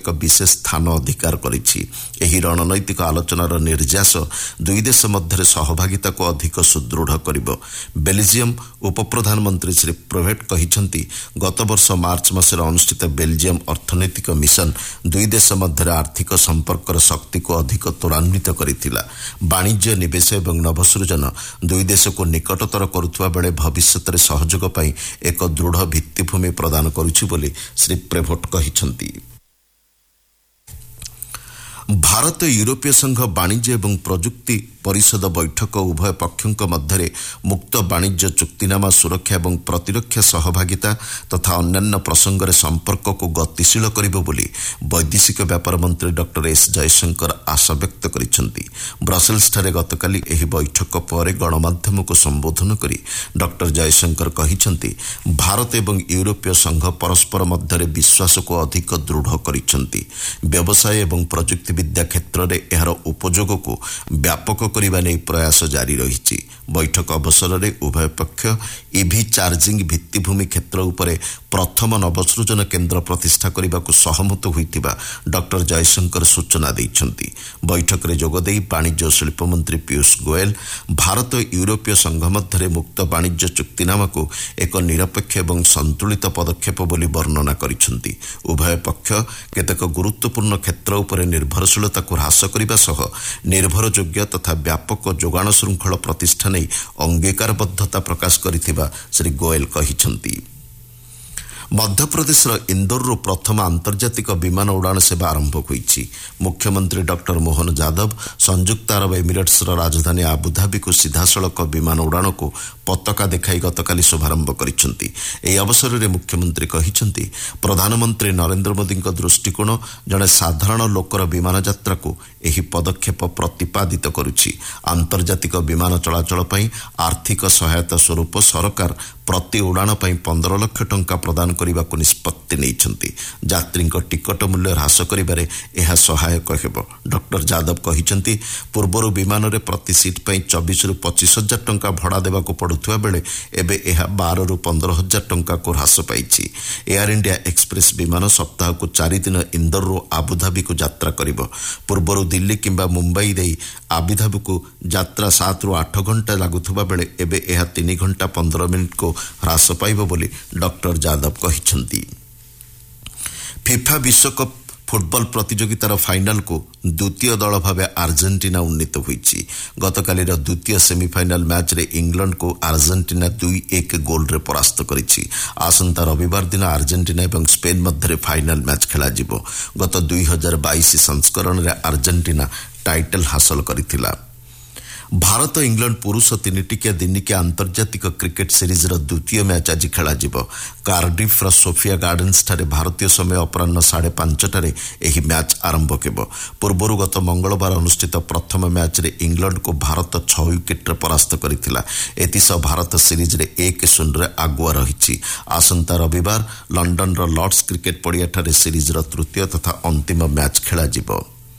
ଏକ ବିଶେଷ ସ୍ଥାନ ଅଧିକାର କରିଛି। ଏହି ରଣନୈତିକ ଆଲୋଚନାର ନିର୍ଯାସ ଦୁଇ ଦେଶ ମଧ୍ୟରେ ସହଭାଗିତାକୁ ଅଧିକ ସୁଦୃଢ଼ କରିବ। ବେଲଜିୟମ ଉପପ୍ରଧାନମନ୍ତ୍ରୀ ଶ୍ରୀ ପ୍ରୋଭେଟ୍ କହିଛନ୍ତି, ଗତବର୍ଷ ମାର୍ଚ୍ଚ ମାସରେ ଅନୁଷ୍ଠିତ ବେଲଜିୟମ ଅର୍ଥନୈତିକ ମିଶନ ଦୁଇ ଦେଶ ମଧ୍ୟରେ ଆର୍ଥିକ ସମ୍ପର୍କର ଶକ୍ତିକୁ ଅଧିକ ତ୍ୱରାନ୍ୱିତ କରିଥିଲା। ବାଣିଜ୍ୟ, ନିବେଶ ଏବଂ ନବସୃଜନ ଦୁଇ ଦେଶକୁ ନିକଟତର କରୁଥିବା ବେଳେ ଭବିଷ୍ୟତରେ ସହଯୋଗ ପାଇଁ ଏକ ଦୃଢ଼ ଭିତ୍ତିଭୂମି ପ୍ରଦାନ କରୁଛି ବୋଲି ଶ୍ରୀ ପ୍ରେଭୋଟ୍ କହିଛନ୍ତି। ଭାରତ ୟୁରୋପୀୟ ସଂଘ ବାଣିଜ୍ୟ ଏବଂ ପ୍ରଯୁକ୍ତି ପରିଷଦ ବୈଠକ ଉଭୟ ପକ୍ଷଙ୍କ ମଧ୍ୟରେ ମୁକ୍ତ ବାଣିଜ୍ୟ ଚୁକ୍ତିନାମା, ସୁରକ୍ଷା ଏବଂ ପ୍ରତିରକ୍ଷା ସହଭାଗିତା ତଥା ଅନ୍ୟାନ୍ୟ ପ୍ରସଙ୍ଗରେ ସମ୍ପର୍କକୁ ଗତିଶୀଳ କରିବ ବୋଲି ବୈଦେଶିକ ବ୍ୟାପାର ମନ୍ତ୍ରୀ ଡକ୍ଟର ଏସ୍ ଜୟଶଙ୍କର ଆଶାବ୍ୟକ୍ତ କରିଛନ୍ତି। ବ୍ରସେଲ୍ସଠାରେ ଗତକାଲି ଏହି ବୈଠକ ପରେ ଗଣମାଧ୍ୟମକୁ ସମ୍ବୋଧନ କରି ଡକ୍ଟର ଜୟଶଙ୍କର କହିଛନ୍ତି, ଭାରତ ଏବଂ ୟୁରୋପୀୟ ସଂଘ ପରସ୍ପର ମଧ୍ୟରେ ବିଶ୍ୱାସକୁ ଅଧିକ ଦୃଢ଼ କରିଛନ୍ତି। ବ୍ୟବସାୟ ଏବଂ ପ୍ରଯୁକ୍ତି ବିଦ୍ୟା କ୍ଷେତ୍ରରେ ଏହାର ଉପଯୋଗକୁ ବ୍ୟାପକ କରିବା ନେଇ ପ୍ରୟାସ ଜାରି ରହିଛି। ବୈଠକ ଅବସରରେ ଉଭୟ ପକ୍ଷ ଇଭି ଚାର୍ଜିଂ ଭିତ୍ତିଭୂମି କ୍ଷେତ୍ର ଉପରେ ପ୍ରଥମ ନବସୃଜନ କେନ୍ଦ୍ର ପ୍ରତିଷ୍ଠା କରିବାକୁ ସହମତ ହୋଇଥିବା ଡକ୍ଟର ଜୟଶଙ୍କର ସୂଚନା ଦେଇଛନ୍ତି। ବୈଠକରେ ଯୋଗଦେଇ ବାଣିଜ୍ୟ ଓ ଶିଳ୍ପ ମନ୍ତ୍ରୀ ପୀୟୁଷ ଗୋଏଲ ଭାରତ ୟୁରୋପୀୟ ସଂଘ ମଧ୍ୟରେ ମୁକ୍ତ ବାଣିଜ୍ୟ ଚୁକ୍ତିନାମାକୁ ଏକ ନିରପେକ୍ଷ ଏବଂ ସନ୍ତୁଳିତ ପଦକ୍ଷେପ ବୋଲି ବର୍ଣ୍ଣନା କରିଛନ୍ତି। ଉଭୟ ପକ୍ଷ କେତେକ ଗୁରୁତ୍ୱପୂର୍ଣ୍ଣ କ୍ଷେତ୍ର ଉପରେ ନିର୍ଭରଶୀଳତାକୁ ହ୍ରାସ କରିବା ସହ ନିର୍ଭରଯୋଗ୍ୟ ତଥା ବ୍ୟାପକ ଯୋଗାଣ ଶୃଙ୍ଖଳ ପ୍ରତିଷ୍ଠା ନେଇ ଅଙ୍ଗୀକାରବଦ୍ଧତା ପ୍ରକାଶ କରିଥିବା ଶ୍ରୀ ଗୋଏଲ କହିଛନ୍ତି। ମଧ୍ୟପ୍ରଦେଶର ଇନ୍ଦୋରରୁ ପ୍ରଥମ ଆନ୍ତର୍ଜାତିକ ବିମାନ ଉଡ଼ାଣ ସେବା ଆରମ୍ଭ ହୋଇଛି। ମୁଖ୍ୟମନ୍ତ୍ରୀ ଡକ୍ଟର ମୋହନ ଯାଦବ ସଂଯୁକ୍ତ ଆରବ ଏମିରେଟ୍ସର ରାଜଧାନୀ ଆବୁଧାବିକୁ ସିଧାସଳଖ ବିମାନ ଉଡ଼ାଣକୁ ପତାକା ଦେଖାଇ ଗତକାଲି ଶୁଭାରମ୍ଭ କରିଛନ୍ତି। ଏହି ଅବସରରେ ମୁଖ୍ୟମନ୍ତ୍ରୀ କହିଛନ୍ତି, ପ୍ରଧାନମନ୍ତ୍ରୀ ନରେନ୍ଦ୍ର ମୋଦିଙ୍କ ଦୃଷ୍ଟିକୋଣ ଜଣେ ସାଧାରଣ ଲୋକର ବିମାନ ଯାତ୍ରାକୁ ଏହି ପଦକ୍ଷେପ ପ୍ରତିପାଦିତ କରୁଛି। ଆନ୍ତର୍ଜାତିକ ବିମାନ ଚଳାଚଳ ପାଇଁ ଆର୍ଥିକ ସହାୟତା ସ୍ୱରୂପ ସରକାର ପ୍ରତି ଉଡ଼ାଣ ପାଇଁ 15 ଲକ୍ଷ ଟଙ୍କା ପ୍ରଦାନ କରିବାକୁ ନିଷ୍ପତ୍ତି ନେଇଛନ୍ତି। ଯାତ୍ରୀଙ୍କ ଟିକଟ ମୂଲ୍ୟ ହ୍ରାସ କରିବାରେ ଏହା ସହାୟକ ହେବ। ଡକ୍ଟର ଯାଦବ କହିଛନ୍ତି, ପୂର୍ବରୁ ବିମାନରେ ପ୍ରତି ସିଟ୍ ପାଇଁ 24ରୁ 25 ହଜାର ଟଙ୍କା ଭଡ଼ା ଦେବାକୁ ପଡ଼ୁଥିବା ବେଳେ ଏବେ ଏହା 12ରୁ 15 ହଜାର ଟଙ୍କାକୁ ହ୍ରାସ ପାଇଛି। ଏୟାର ଇଣ୍ଡିଆ ଏକ୍ସପ୍ରେସ୍ ବିମାନ ସପ୍ତାହକୁ 4 ଦିନ ଇନ୍ଦୋରରୁ ଆବୁଧାବିକୁ ଯାତ୍ରା କରିବ। ପୂର୍ବରୁ ଦିଲ୍ଲୀ କିମ୍ବା ମୁମ୍ବାଇ ଦେଇ ଆବୁଧାବିକୁ ଯାତ୍ରା 7ରୁ 8 ଘଣ୍ଟା ଲାଗୁଥିବା ବେଳେ ଏବେ ଏହା 3 ଘଣ୍ଟା 15 ମିନିଟ୍କୁ ହ୍ରାସ ପାଇବ ବୋଲି ଡକ୍ଟର ଯାଦବ କହିଛନ୍ତି। ଫିଫା ବିଶ୍ୱକପ୍ ଫୁଟବଲ ପ୍ରତିଯୋଗିତାର ଫାଇନାଲକୁ ଦ୍ୱିତୀୟ ଦଳ ଭାବେ ଆର୍ଜେଣ୍ଟିନା ଉନ୍ନୀତ ହୋଇଛି। ଗତକାଲିର ଦ୍ୱିତୀୟ ସେମିଫାଇନାଲ ମ୍ୟାଚ୍ରେ ଇଂଲଣ୍ଡକୁ ଆର୍ଜେଣ୍ଟିନା 2-1 ଗୋଲ୍ରେ ପରାସ୍ତ କରିଛି। ଆସନ୍ତା ରବିବାର ଦିନ ଆର୍ଜେଣ୍ଟିନା ଏବଂ ସ୍ପେନ୍ ମଧ୍ୟରେ ଫାଇନାଲ ମ୍ୟାଚ୍ ଖେଳାଯିବ। ଗତ 2022 ସଂସ୍କରଣରେ ଆର୍ଜେଣ୍ଟିନା ଟାଇଟଲ ହାସଲ କରିଥିଲା। ଭାରତ ଇଂଲଣ୍ଡ ପୁରୁଷ 3ଟିକିଆ ଦିନିକିଆ ଆନ୍ତର୍ଜାତିକ କ୍ରିକେଟ ସିରିଜର ଦ୍ୱିତୀୟ ମ୍ୟାଚ୍ ଆଜି ଖେଳାଯିବ। କାର୍ଡିଫ୍ର ସୋଫିଆ ଗାର୍ଡେନ୍ସଠାରେ ଭାରତୀୟ ସମୟ ଅପରାହ୍ନ 5:30ଟାରେ ଏହି ମ୍ୟାଚ୍ ଆରମ୍ଭ ହେବ। ପୂର୍ବରୁ ଗତ ମଙ୍ଗଳବାର ଅନୁଷ୍ଠିତ ପ୍ରଥମ ମ୍ୟାଚ୍ରେ ଇଂଲଣ୍ଡକୁ ଭାରତ 6 ୱିକେଟ୍ରେ ପରାସ୍ତ କରିଥିଲା। ଏଥିସହ ଭାରତ ସିରିଜରେ 1-0ରେ ଆଗୁଆ ରହିଛି। ଆସନ୍ତା ରବିବାର ଲଣ୍ଡନର ଲର୍ଡସ୍ କ୍ରିକେଟ ପଡ଼ିଆଠାରେ ସିରିଜର ତୃତୀୟ ତଥା ଅନ୍ତିମ ମ୍ୟାଚ୍ ଖେଳାଯିବ।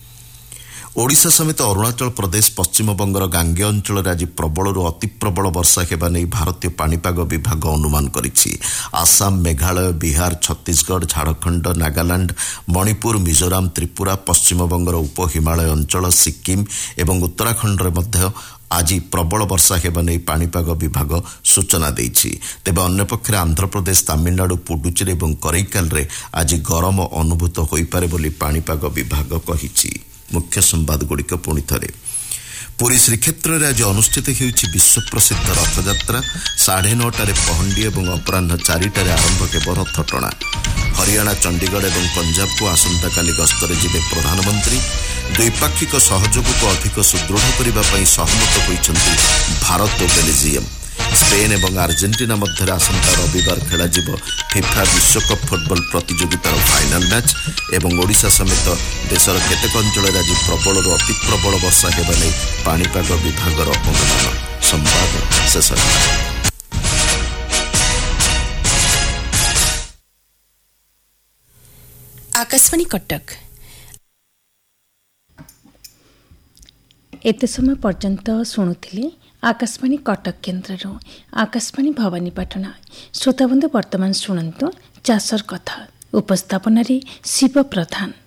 ଓଡ଼ିଶା ସମେତ ଅରୁଣାଚଳ ପ୍ରଦେଶ, ପଶ୍ଚିମବଙ୍ଗର ଗାଙ୍ଗେୟ ଅଞ୍ଚଳରେ ଆଜି ପ୍ରବଳରୁ ଅତି ପ୍ରବଳ ବର୍ଷା ହେବା ନେଇ ଭାରତୀୟ ପାଣିପାଗ ବିଭାଗ ଅନୁମାନ କରିଛି। ଆସାମ, ମେଘାଳୟ, ବିହାର, ଛତିଶଗଡ଼, ଝାଡ଼ଖଣ୍ଡ, ନାଗାଲାଣ୍ଡ, ମଣିପୁର, ମିଜୋରାମ, ତ୍ରିପୁରା, ପଶ୍ଚିମବଙ୍ଗର ଉପ ହିମାଳୟ ଅଞ୍ଚଳ, ସିକିମ୍ ଏବଂ ଉତ୍ତରାଖଣ୍ଡରେ ମଧ୍ୟ ଆଜି ପ୍ରବଳ ବର୍ଷା ହେବା ନେଇ ପାଣିପାଗ ବିଭାଗ ସୂଚନା ଦେଇଛି। ତେବେ ଅନ୍ୟପକ୍ଷରେ ଆନ୍ଧ୍ରପ୍ରଦେଶ, ତାମିଲନାଡୁ, ପୁଡୁଚେରୀ ଏବଂ କରେଇକାଲରେ ଆଜି ଗରମ ଅନୁଭୂତ ହୋଇପାରେ ବୋଲି ପାଣିପାଗ ବିଭାଗ କହିଛି। ମୁଖ୍ୟ ସମ୍ବାଦଗୁଡ଼ିକ ପୁଣି ଥରେ। ପୁରୀ ଶ୍ରୀକ୍ଷେତ୍ରରେ ଆଜି ଅନୁଷ୍ଠିତ ହେଉଛି ବିଶ୍ୱପ୍ରସିଦ୍ଧ ରଥଯାତ୍ରା। 9:30ଟାରେ ପହଣ୍ଡି ଏବଂ ଅପରାହ୍ନ 4ଟାରେ ଆରମ୍ଭ ହେବ ରଥଟଣା। ହରିୟାଣା, ଚଣ୍ଡିଗଡ଼ ଏବଂ ପଞ୍ଜାବକୁ ଆସନ୍ତାକାଲି ଗସ୍ତରେ ଯିବେ ପ୍ରଧାନମନ୍ତ୍ରୀ। ଦ୍ୱିପାକ୍ଷିକ ସହଯୋଗକୁ ଅଧିକ ସୁଦୃଢ଼ କରିବା ପାଇଁ ସହମତ ହୋଇଛନ୍ତି ଭାରତ ଓ ବେଲଜିୟମ। ସ୍ପେନ୍ ଏବଂ ଆର୍ଜେଣ୍ଟିନା ମଧ୍ୟରେ ଆସନ୍ତା ରବିବାର ଖେଳାଯିବ ଫିଫା ବିଶ୍ୱକପ୍ ଫୁଟବଲ ପ୍ରତିଯୋଗିତାର ଫାଇନାଲ ମ୍ୟାଚ୍। ଏବଂ ଓଡ଼ିଶା ସମେତ ଦେଶର କେତେକ ଅଞ୍ଚଳରେ ଆଜି ପ୍ରବଳରୁ ଅତି ପ୍ରବଳ ବର୍ଷା ହେବା ନେଇ ପାଣିପାଗ ବିଭାଗର ଅନୁମାନ। ସମ୍ବାଦ ଶେଷ ହେଲା। ଆକାଶବାଣୀ କଟକ। ଏତେ ସମୟ ପର୍ଯ୍ୟନ୍ତ ଶୁଣୁଥିଲେ ଆକାଶବାଣୀ କଟକ କେନ୍ଦ୍ରରୁ ଆକାଶବାଣୀ ଭବାନୀପାଟଣା। ଶ୍ରୋତାବନ୍ଧୁ ବର୍ତ୍ତମାନ ଶୁଣନ୍ତୁ ଚାଷର କଥା। ଉପସ୍ଥାପନାରେ ଶିବ ପ୍ରଧାନ।